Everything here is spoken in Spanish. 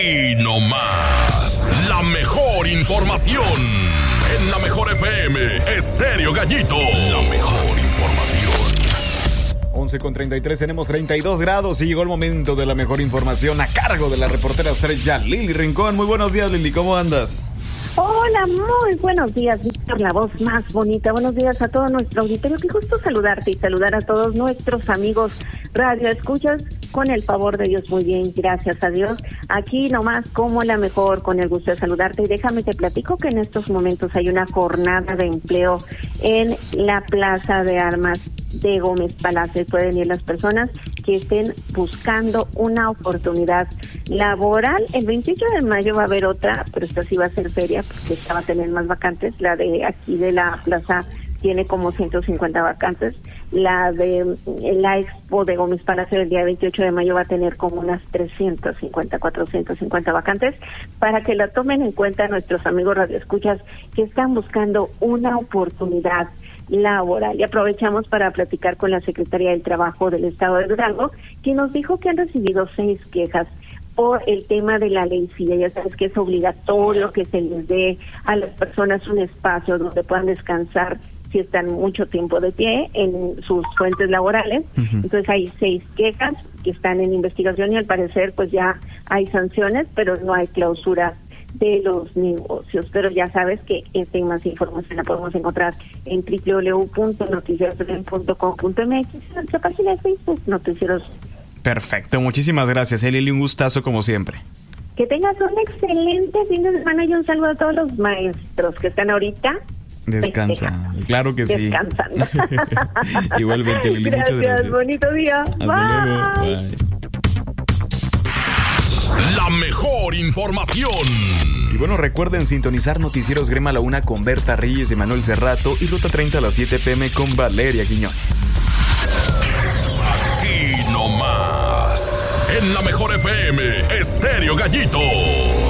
Aquí nomás, la mejor información. En la mejor FM, Estéreo Gallito. La mejor información. 11:33, tenemos 32 grados y llegó el momento de la mejor información a cargo de la reportera estrella Lili Rincón. Muy buenos días, Lili, ¿cómo andas? Hola, muy buenos días, Víctor, la voz más bonita. Buenos días a todo nuestro auditorio. Qué gusto saludarte y saludar a todos nuestros amigos radio escuchas. Con el favor de Dios, muy bien, gracias a Dios. Aquí nomás como la mejor, con el gusto de saludarte. Y déjame te platico que en estos momentos hay una jornada de empleo en la Plaza de Armas de Gómez Palacio. Pueden ir las personas que estén buscando una oportunidad laboral. El 28 de mayo va a haber otra, pero esta sí va a ser feria porque esta va a tener más vacantes. La de aquí de la plaza tiene como 150 vacantes. La de la Expo de Gómez Palacio del día 28 de mayo va a tener como unas 350, 450 vacantes, para que la tomen en cuenta nuestros amigos radioescuchas que están buscando una oportunidad laboral. Y aprovechamos para platicar con la Secretaría del Trabajo del Estado de Durango, que nos dijo que han recibido 6 quejas por el tema de la ley SIDA. Ya sabes que es obligatorio que se les dé a las personas un espacio donde puedan descansar si están mucho tiempo de pie en sus fuentes laborales. Entonces hay 6 quejas que están en investigación y al parecer pues ya hay sanciones, pero no hay clausura de los negocios. Pero ya sabes que esta y más información la podemos encontrar en www.noticiasden.com.mx, en nuestra página de Facebook, Noticieros. Perfecto, muchísimas gracias, Lili, un gustazo como siempre. Que tengas un excelente fin de semana y un saludo a todos los maestros que están ahorita descansa. Claro que sí. Descansando. Igualmente, Lili, gracias, muchas gracias. Bonito día. Hasta Bye. luego. Bye. La mejor información. Y bueno, recuerden sintonizar Noticieros Grema a la 1 con Berta Reyes y Manuel Cerrato y Ruta 30 a las 7 p.m. con Valeria Quiñones. Aquí nomás, en la mejor FM, Estéreo Gallito.